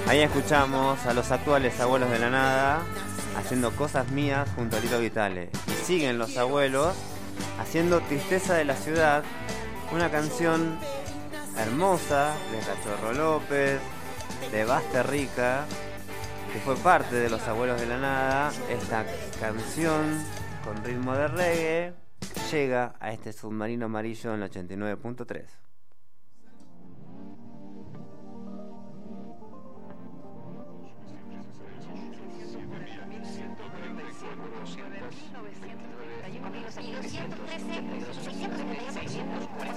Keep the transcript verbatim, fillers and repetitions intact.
Ahí escuchamos a los actuales Abuelos de la Nada haciendo Cosas Mías junto a Lito Vitale. Y siguen los Abuelos haciendo Tristeza de la Ciudad, una canción hermosa de Cachorro López, de Basta Rica, que fue parte de los Abuelos de la Nada. Esta canción con ritmo de reggae llega a este submarino amarillo en el ochenta y nueve punto tres. Y los ciento trece, seiscientos setenta y dos, seiscientos